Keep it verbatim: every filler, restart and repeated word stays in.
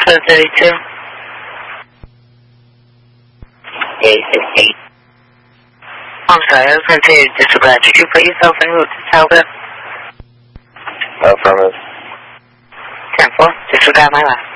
code thirty-two. eight six eight. I'm sorry, I was going to say disregard. Did you put yourself in route to Talbot? Affirmative. ten four, disregard my last.